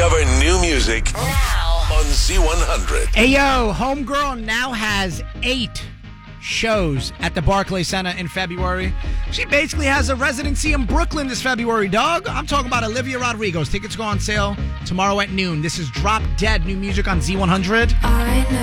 Discover new music now on Z100. Hey, yo, Homegirl now has 8 shows at the Barclays Center in February. She basically has a residency in Brooklyn this February, dog. I'm talking about Olivia Rodrigo's. Tickets go on sale tomorrow at noon. This is Drop Dead, new music on Z100. I know.